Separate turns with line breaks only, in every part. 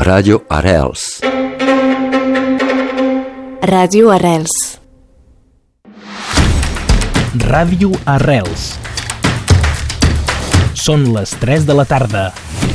Ràdio Arrels.
Ràdio Arrels.
Ràdio Arrels. Són les 3 de la tarda.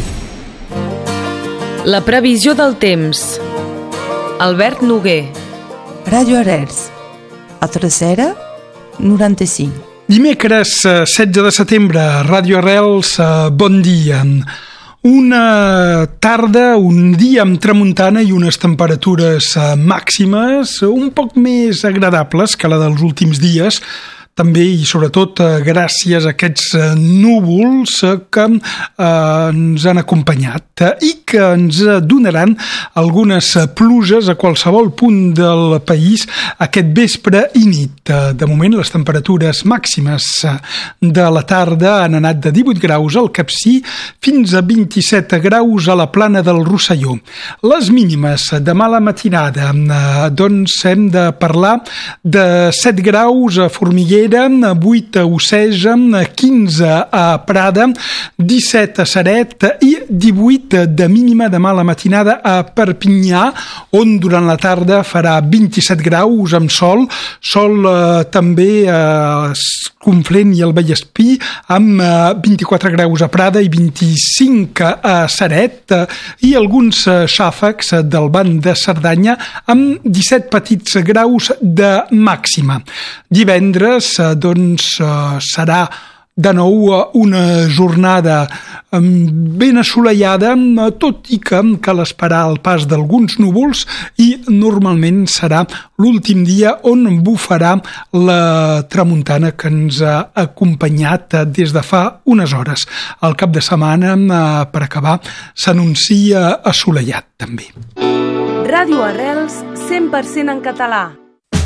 La previsió del temps. Albert Noguer.
Ràdio Arrels. A Tercera, 95.
Dimecres 16 de setembre, Ràdio Arrels, bon dia. Una tarda, un dia amb tramuntana i unes temperatures màximes un poc més agradables que la dels últims dies, també i sobretot gràcies a aquests núvols que ens han acompanyat i que ens donaran algunes pluges a qualsevol punt del país aquest vespre i nit. De moment, les temperatures màximes de la tarda han anat de 18 graus al Capcir fins a 27 graus a la Plana del Rosselló. Les mínimes demà a la matinada, doncs hem de parlar de 7 graus a Formiguera, 8 a Oceja, 15 a Prada, 17 a Ceret i 18 de mínima demà a la matinada a Perpinyà, on durant la tarda farà 27 graus amb sol també a Conflent i el Vallespí, amb 24 graus a Prada i 25 a Ceret i alguns xàfecs del Banc de Cerdanya amb 17 petits graus de màxima. Divendres serà de nou una jornada ben assolellada, tot i que cal esperar el pas d'alguns núvols i normalment serà l'últim dia on bufarà la tramuntana que ens ha acompanyat des de fa unes hores. El cap de setmana, per acabar, s'anuncia assolellat també.
Ràdio Arrels, 100% en català.